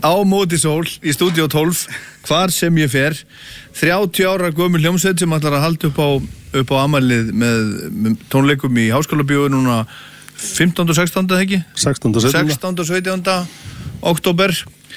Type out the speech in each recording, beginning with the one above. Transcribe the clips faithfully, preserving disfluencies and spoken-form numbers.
á móti sól í stúdíó tólf, hvar sem ég fer, þrjátíu ára gömul hljómsveit sem ætlar að halda upp á, upp á afmælið með, með tónleikum í Háskólabíói núna fimmtánda og sextánda, ekki? sextánda og sautjánda sextánda og sautjánda október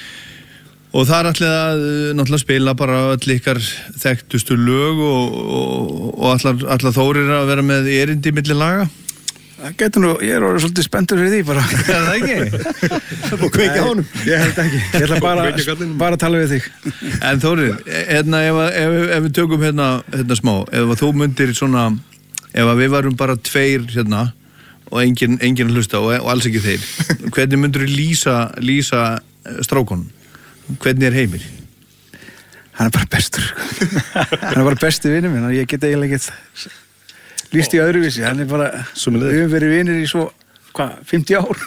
og það er allir að náttúrulega spila bara öll ykkar þekktustu lög og, og, og allar, allar þórir að vera með erindi milli laga. Það getur nú, ég er orðið svolítið spenntur fyrir því bara. Er það ekki? Og kveikja honum. Ég held ekki. Ég ætla bara, bara að tala við þig. En Þórir, hérna, ef, ef, ef við tökum hérna, hérna smá, ef þú myndir svona, ef við varum bara tveir hérna og enginn engin að hlusta og, og alls ekki þeir, hvernig myndir þú lýsa, lýsa strákonum? Hvernig er Heimir? Hann er bara bestur. Hann er bara besti vinur minn og ég get eiginlega ekkert lýst í öðruvísi, hann er bara við höfum verið vinir í svo, hvað, fimmtíu ár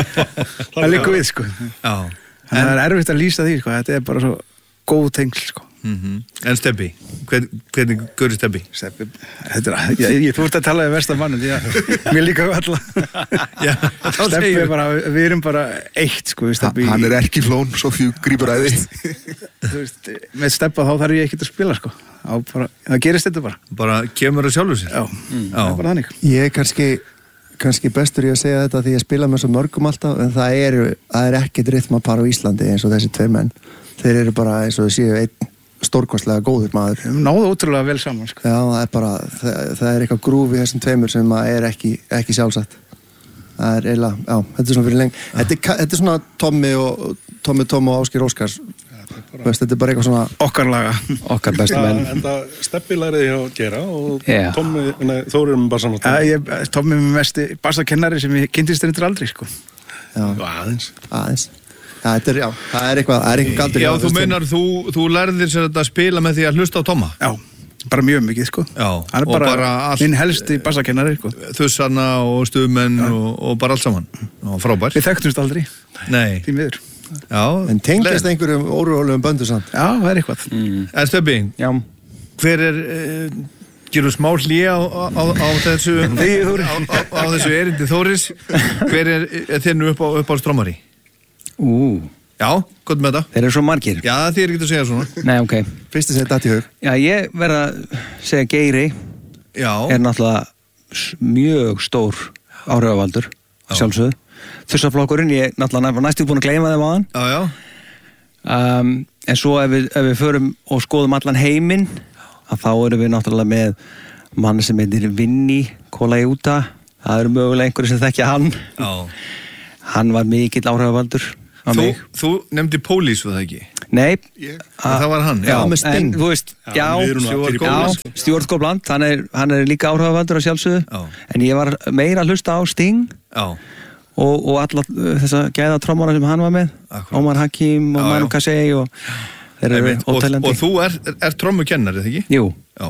það liggur við, sko Já. En það er erfitt að lýsa því, sko, þetta er bara svo góð tengsl, sko mm-hmm. En Stebbi, Hvern, hvernig görur Stebbi? Stebbi, þetta er, ég, ég þú ert að tala við versta mann, því að mér líka alla Já, Stebbi er bara, við erum bara eitt, sko, við Stebbi Hann er ekki flón, svo fjú grípur æði Þú veist, með Stebba þá þarf ég ekkert að spila, sko Á, bara, það gerist þetta bara bara kemur það sjálfur sér já, mm. það er bara þannig ég er kannski, kannski bestur í að segja þetta því ég spila með svo mörgum alltaf en það er, það er ekkert rytmapar á Íslandi eins og þessi tveir menn þeir eru bara eins og þau séu einn stórkostlega góður maður náðu ótrúlega vel saman sko. já, það er bara, það, það er eitthvað grúf í þessum tveimur sem er ekki, ekki sjálfsagt það er eiginlega, já, þetta er svona fyrir lengi þetta, þetta er svona Tommi og Tommi Tom og Ásgeir Óskars Veist, þetta er bara eitthvað svona okkar laga okkar bestu menn en það Stebbi læriði hjá Gera og yeah. Tommi, nei, Þórir með bassamáttan ja, Tommi er mesti bassakennari sem ég kynntist þetta aldrei sko. já, aðeins aðeins ja, þetta er, já, það er eitthvað, það er eitthvað galdur já, þú meinar, þú, þú lærðir sér þetta að spila með því að hlusta á Tomma já, bara mjög mikið sko já, hann er bara, bara all... minn helsti bassakennari sko. Þussana og stuðmenn og, og bara allt saman og frábær við þekktumst aldrei nei því miður Já, en tengist einhverjum óruhóluðum böndu samt já, það er eitthvað mm. En Stebbi, já. hver er uh, gerur smá hlé á, á, á þessu á, á, á þessu erindi Þóris hver er, er þér nú upp á, upp á strómari? Ú, já, gott með þetta þeir eru svo margir já, þið er ekki að segja svona nei, ok fyrst að segja þetta í hug já, ég verð að segja Geiri já er náttúrulega mjög stór áhrifavaldur sjálfsögðu Þursaflokkurinn, ég náttúrulega næstu búin að gleyma þeim á hann já, já. Um, en svo ef við, ef við förum og skoðum allan heiminn að þá erum við náttúrulega með mann sem heitir Vinni Kolaiuta það eru mögulega einhverju sem þekkja hann já. Hann var mikill áhrifavaldur á þú, mig þú nefndi Pólís var það ekki? Nei yeah. það var hann já, með Sting en þú veist, já, já Stuart Copeland hann er, hann er líka áhrifavaldur á sjálfsögðu já. En ég var meira að hlusta á Sting já og, og alla þessa gæða trommara sem hann var með Akkurat. Omar Hakim og Manu Katché og þeir eru ótælandi og þú er, er trommukennari, þegar ekki? Jú já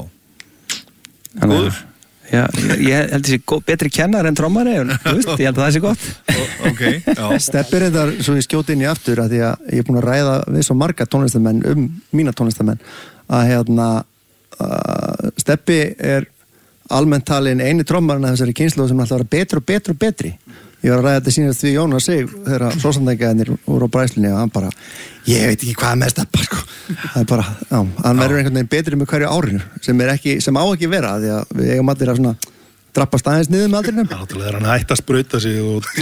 góður já, ég held þessi betri kennar en trommari þú veist, ég held að það sé gott ok, já Steppir þetta svo ég skjóti inn í aftur að því að ég er búin að ræða við svo marga tónlistamenn um mína tónlistamenn að hérna uh, Steppi er almennt talin eini trommarinn af þessari kynslu sem alltaf vera betri og betri og betri ég var að ræða þetta sínast því Jónas sig þegar sósandækjaðinir voru á bræslunni og hann bara, ég veit ekki hvað með Steppa sko. það er bara, já, hann verður einhvern veginn betri með hverju árinu sem er ekki, sem á ekki vera því að við eigum allir að svona drappast aðeins niður með aldrinum náttúrulega er hann hægt að sprauta sig og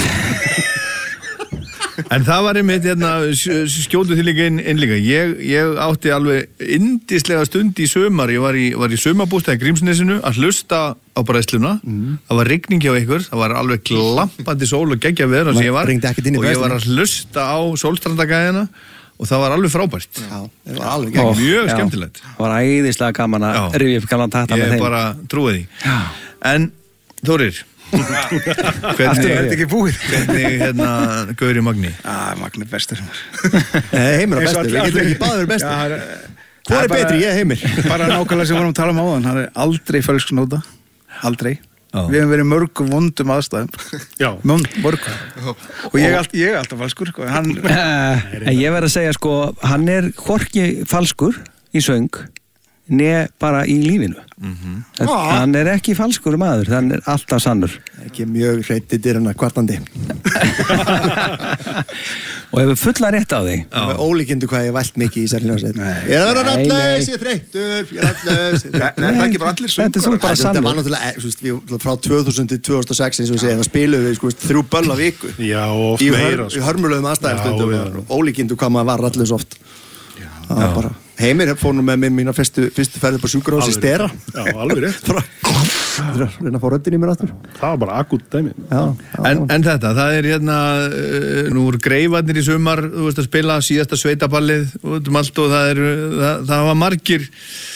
En það var einmitt hérna, skjótu því líka inn, inn líka. Ég, ég átti alveg yndislega stund í sumar. Ég var í, var í sumarbústað í Grímsnesinu að hlusta á bræðsluna. Mm. Það var rigning hjá ykkur. Það var alveg glampandi sól og geggja veður sem ég var. Og ég var að hlusta á sólstrandagæðina og það var alveg frábært. Já, það var alveg gegn. Mjög já, skemmtilegt. Það var æðislega gaman að rifja upp gamlan takta með þeim. Ég bara trúi því. Já. En Þórir, hvernig er ekki búið? Hvernig hérna Gauri Magni? Ah, Magni bestur. Heimir er bestur. Við getum ekki báður bestur. Hvor er betri? Ég er Heimir. Bara nákvæmlega sem við vorum að tala um áðan, hann er aldrei fölsknóta. Aldrei. Já. Við hefum verið mörgum vondum aðstæðum. Já. Mörgum. Og ég er alltaf, ég er alltaf falskur, sko. Hann En ég verð að segja, sko, hann er hvorki falskur í söng né bara í lífinu Mhm. hann er ekki falskur maður, hann er alltaf sannur Ekki mjög hreittir dyrana kvartandi. og hefur fulla rétt á því Með ólíkindu hvað ég vælt mikið í þessari hljómsveit. Ég er að vera Nei, nei. rallus, ég er þreyttur, ég er rallus. Nei, það er ekki bara allir Þetta er þú söngvarar. bara Þetta var sannur náttúrulega, eh, þú veist, við frá tvö þúsund til tvö þúsund og sex eins og við segja, það spiluðu við, sko, veist, þrjú böll á viku. Já, og oft Í, meira, hör, sko. í hörmulegum aðstæðum Já, stundum. já. Ólíkindu hvað maður var rallus oft. Það var bara, Heimir fór nú með mér mína fyrstu, fyrstu ferði på sjúkrahús í Alveg Stera. Já, alveg rétt. Bara, reyna að fá röddin í mér aftur. Það var bara akut dæmi. Já, já. En, en þetta, það er hérna uh, nú eru greifarnir í sumar þú veist að spila síðasta sveitaballið út um allt og það er það, það var margir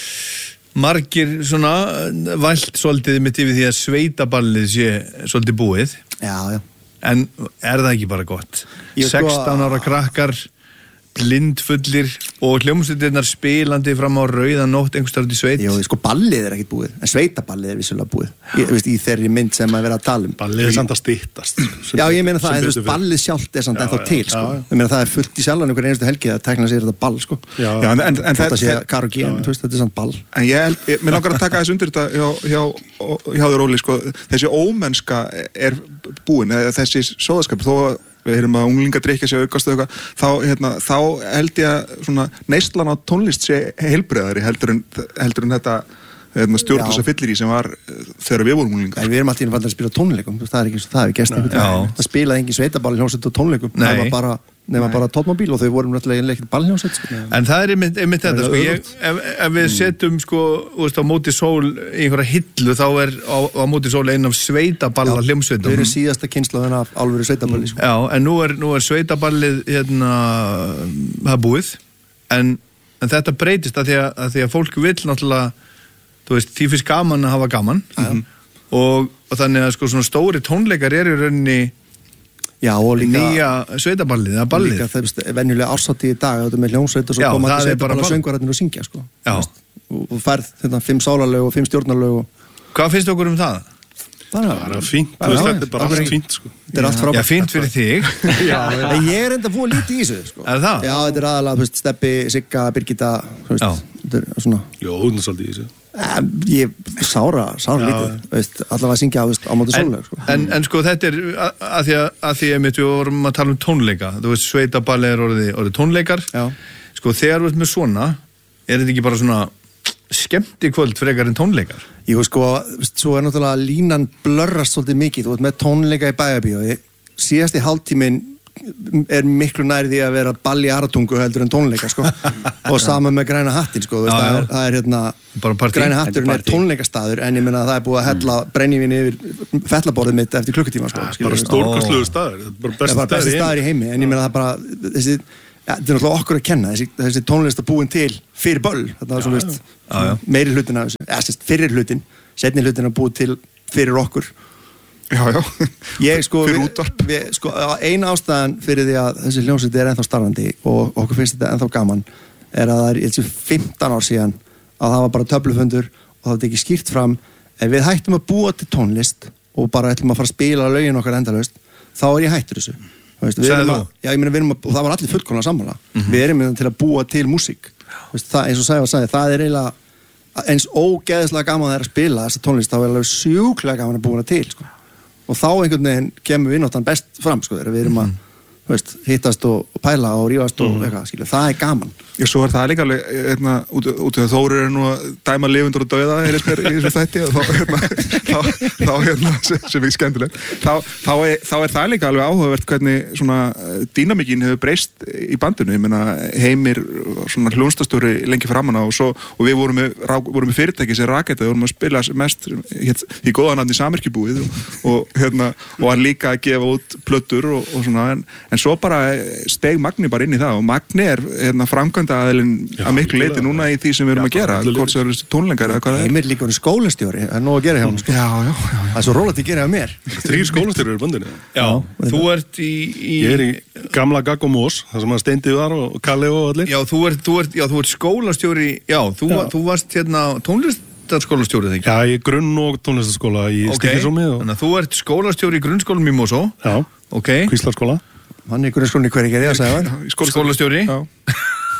margir svona vælt svolítið mitt yfir því að sveitaballið sé svolítið búið Já, já. en er það ekki bara gott Ég sko- sextán ára krakkar blindfullir og hljómsveitirnar spilandi fram á rauðan nótt einhverstaðar út í sveit Jó, sko, ballið er ekkert búið, en sveitaballið er vissulega búið. Ég, veist, í þeirri mynd sem að vera að tala um. Ballið er samt að styttast. Já, ég meina það, en þú veist, ballið sjálft er samt ennþá til, sko. já, já. Ég meina það er fullt í sjálfan einhver einustu helgi að tekna sér þetta ball, sko. Já, Já, en, en, en Þetta þetta, sé karaoke, en þú veist, þetta er samt ball. en ég, held- ég, mér langar að taka þess undir þetta hjá, hjá, hjá þér Óli, sko, þessi ómennska er búin, eða þessi sóðaskap, þó að við heyrum að unglinga drykja sig aukast og eitthvað, þá, hérna, þá held ég að svona neyslan á tónlist sé heilbrigðari heldur en, heldur en þetta hérna, stjórnlösa Já. fyllir í sem var eh, þegar við vorum unglingar. En við erum alltaf inn að falla að spila á tónleikum, þú veist, það er ekki svo, það er gæst einhvern Já. veginn. Það spilaði engin sveitaball hljómsveit á tónleikum, Nei. það var bara, nema bara tónmóbíl og þau vorum náttúrulega ekkert ballhljómsveit, sko. En það er einmitt, einmitt þetta, sko, ég, ef, ef við setjum, sko, þú veist, á móti sól í einhverja hillu, þá er á, á móti sól einn af sveitaballa Við hljómsveitum. erum síðasta kynslaðin af alvöru sveitaballi, sko. Já, en nú er, nú er sveitaballið, hérna, það er búið, en, en þetta breytist að því að, að því að fólk vill náttúrulega, þú veist, því fyrst gaman að hafa gaman og, og þannig að, sko, svona stóri tónleikar eru í rauninni Já, og líka, nýja sveitaballið, eða ballið. líka það er venjulega árshátti í dag, þetta með hljómsveit og svo Já, koma það allir er bara sveitaballa ball. söngvararnir og syngja, sko. Já. Og, og færð, þetta, fimm sálarlög og fimm stjórnarlög og Hvað finnst okkur um það? bara, Það er fínt, Bara, þú veist, já, þetta er bara já. allt fínt, sko. þetta er allt Já, frábært. fínt fyrir þig. En ég er enda búin lítið í þessu, sko. Er það? Já, þetta er aðalega, þú veist, Steppi, Sigga, Birgitta, þú veist, Já. þetta er svona, Jó, hún er svolítið í þessu. eh, ég, sára, sára lítið, veist, allavega að syngja, þú veist, á móti En, sólag, sko. en, en sko þetta er að, að því að, að því að við vorum að tala um tónleika þú veist sveitaballi er orðið, orðið tónleikar Já. sko þegar þú ert með svona er þetta ekki bara svona skemmti kvöld frekar en tónleikar Jú, sko, veist, svo er náttúrulega línan blörrast svolítið mikið, þú veist, með tónleika í bæjarbíói, síðasti hálftíminn er miklu nær því að vera ball í Aratungu heldur en tónleika, sko og sama með græna hattin, sko, þú veist, Já, það já. er, það er hérna Bara partí. græna hatturinn er Þetta er partí. tónleikastaður, en ég meina að það er búið að hella brennivín yfir fellaborðið mitt eftir klukkutíma, sko, skilur Bara við. stórkostluðu staður. Þetta er bara Það er besti bara besti staður í staður í heimi, en ég meina það er bara þessi, ja, þetta er náttúrulega okkur að kenna þessi, þessi tónlist að búin til fyrir böll, þetta var svona, veist, Já, já. meiri hlutin af þessu, eða sérst, fyrir hlutin setni hlutin að búið til fyrir okkur. Já, já. Ég sko, Fyrir við- útvarp. við, sko, eina ástæðan fyrir því að þessi hljómsveit er ennþá starfandi og okkur finnst þetta ennþá gaman er að það er, ég held sér, fimmtán ár síðan að það var bara töflufundur og það var ekki skýrt fram, ef við hættum að búa til tónlist og bara ætlum að fara að spila lögin okkar endalaust, þá er ég hættur þessu. Þú veist, við Sagði erum þú? að, já, ég meina, við erum að, og það var allir fullkomlega sammála. Við erum hérna til að búa til músík. Þú veist, það, eins og Sævar sagði, það er eiginlega eins ógeðslega gaman það er að spila þessa tónlist, þá er alveg sjúklega gaman að búa hana til, sko. Og þá einhvern veginn kemur vinnáttan best fram, sko, þegar við erum að þú veist, hittast og, og pæla og rífast og eitthvað, skilja, það er gaman. Já, svo er það líka alveg, hérna, út út af að Þórir er nú að dæma lifundur og dauða, heyrðist mér í þessu þætti, og þá, hérna, þá, þá, hérna, sem, sem er skemmtilegt, þá, þá, er, þá er það líka alveg áhugavert hvernig svona dýnamíkin hefur breyst í bandinu, ég meina, Heimir, svona hljónstastjóri lengi framan á, og svo, og við vorum með, rá, vorum með fyrirtæki sem Raketa, við vorum að spila mest hér, í góðanafni Samyrkjubúið, og, og, hérna, og hann líka að gefa út plötur og, og svona, en, en svo bara steig Magni bara inn í það, og Magni er, hérna, framkvæmd aðeilin að miklu leiti núna í því sem við erum að gera, hvort sem eru tónleikar eða hvað það er. Heimir líka verið skólastjóri, það er nóg að gera hjá hann, sko. Já, já, já. Það er svo rólægt að gera hjá mér. Þrýr skólastjórar eru í bandinu. Já, þú ert í, í Ég er í gamla Gagg og Mós, það sem að Steindi var og Kalli og allir. Já, þú ert, þú ert, já, þú ert skólastjóri Já, þú, Já. þú varst hérna tónlistarskólastjóri þegar Já, ég er grunn- og tónlistaskóla í Ok, Stykkishólmi og þannig að þú ert skólastjóri í grunnskólum í Mosó já, Ok, Kvíslarskóla. Hann er ykkur skólni hver ekki er ég að segja það. Í skólastjóri. skólastjóri Já.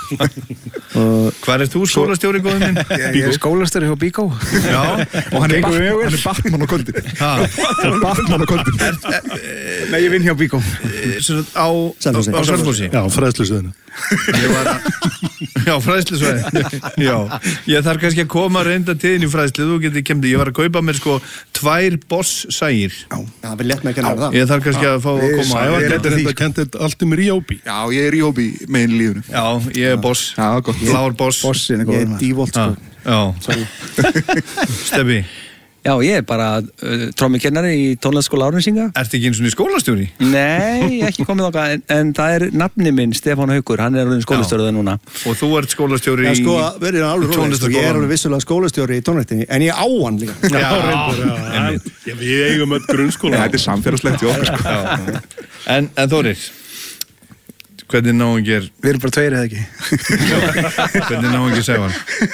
Hvað er þú skólastjóri, góðum minn? Ég er skólastjóri hjá Bíkó. Já, og hann er, bat, hann er Batman á kvöldin Batman á kvöldin Nei, ég vinn hjá Bíkó. Á Selfossi? Já, fræðslusviðinu. Ég var að Já, fræðslusvæði. Já, ég þarf kannski að koma að reynda til þín í fræðslu, þú getur kemdi. Ég var að kaupa mér sko tvær Boss-sægir. Já, það er létt með að kenna það. Ég þarf kannski að fá að koma Sævar getur þetta kennt allt um Ryobi. Já, ég er Ryobi megin í lífunu. Já, ég er Boss. Já, gott. Blár Boss. Bossin er Ég góður er dívolt sko. Já. Stebbi, Já, ég er bara uh, trommikennari í tónlistaskóla Árnesinga. ertu ekki eins og skólastjóri? Nei, ekki komið okkar, en, en það er nafni minn, Stefán Haukur, hann er orðinn skólastjóri núna. Og þú ert skólastjóri Já, í sko, verður alveg róleg, sko, ég er tónlistarskólanum. alveg vissulega skólastjóri í tónlistinni, en ég á hann líka. Já, Já, já, við eigum öll grunnskóla. Þetta er samfélagslegt í okkar sko. já. En, en Þórir, hvernig náungi er Við erum bara tveir eða ekki. hvernig náungi Sævar?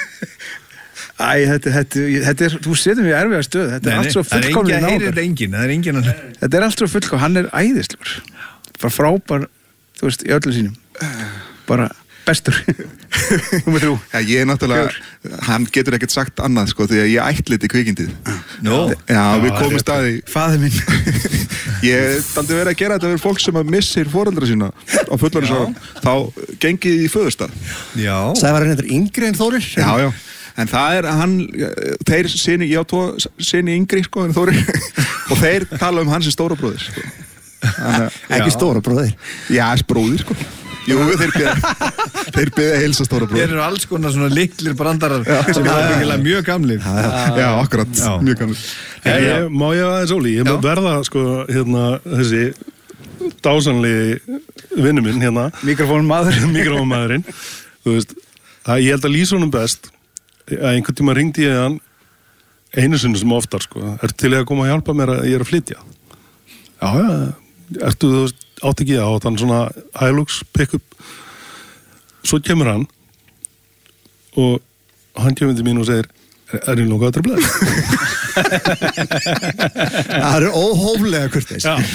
Æ, þetta, þetta, þetta er, þú setur mér erfiða stöð. Þetta er allt svo það er engin fullkomlega að heyra nákvæm. þetta engin, það er engin að Þetta er allt svo fullkomlega, hann er æðislegur. Bara frábær, þú veist, í öllu sínum. Bara bestur. Númer þrjú. Já, ég er náttúrulega, hann getur ekkert sagt annað sko, því að ég ætlit í kvikindið. Nó, Já, við komum staði Faðir minn. Ég daldi verið að gera þetta við fólk sem að missir foreldra sína á fullorðinsárum, þá gengið í föðurstað. já Sævar er eitthvað yngri en Þórir. Já, já, en það er hann, þeir sinni, ég á tvo sinni yngri sko en Þórir og þeir tala um hans er stóra bróðir sko. Þannig, Ekki stóra bróðir. já, bróðir sko. Jú, þeir byrja, þeir byrja að heilsa stóra Þeir bróðir. eru alls konar svona litlir brandarar sem er ábyggilega mjög gamlir. Já, akkurat, Já. mjög gammal. En ég, má ég aðeins Óli, ég má Já. verða sko, hérna, þessi dásanlegi vinnu minn, hérna, Mikrofónum maður. mikrofónmaðurinn, þú veist, að ég held að lýsa honum best, að einhvern tíma ringdi ég hann einu sinni sem oftar, sko, er til ég að koma að hjálpa mér að ég er að flytja. Já, já, ertu, þú veist, átt ekki á þann svona Hilux pick-up, svo kemur hann og hann kemur til mín og segir, er ég nokkuð að trefla Það eru óhóflega kurteis. Já.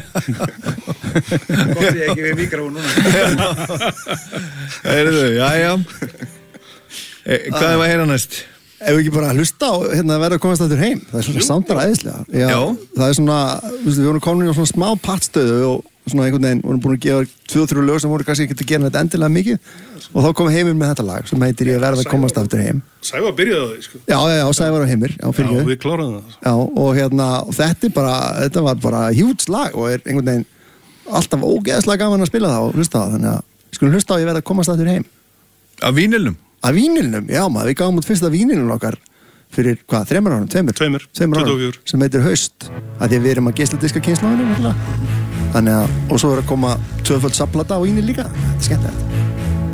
Gott ég ekki við mikrofón núna. Heyrðu, já, já. E, hvað er að heyra næst? Ef við ekki bara hlusta á hérna að verða að komast aftur heim. Það er svona sándar æðislega. Já, Já. Það er svona, við vorum komin í svona smá partstöðu og svona einhvern veginn vorum búin að gefa tvö og þrjú lög sem voru kannski ekki að gera þetta endilega mikið og þá komum heimir með þetta lag sem heitir Ég verð að komast aftur heim. Sævar byrjaði á því, sko. Já, já, já, Sævar og Heimir. Já, Já, fyrir við kláraðum það. Já, og hérna, og þetta er bara, þetta var bara hjúts lag og er einhvern veginn alltaf ógeðslega gaman að spila það og hlusta á það, þannig að við skulum hlusta á Ég verð að komast aftur heim. Af vínilnum? Að vínilnum, já maður, við gáum út fyrsta vínilnum okkar fyrir, hvað, þremur árum, tveimur? Tveimur, Tveimur árum, tuttugu og fjögur. sem heitir Haust, að því að við erum að geisladiska kynslóðinu, þannig að, og svo er að koma tvöföld safplata á vínil líka, þetta er skemmtilegt.